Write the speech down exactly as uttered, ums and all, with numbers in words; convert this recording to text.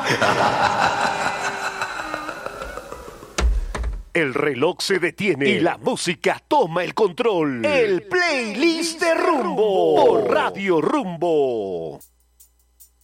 El reloj se detiene y la música toma el control. El playlist de Rumbo por Radio Rumbo.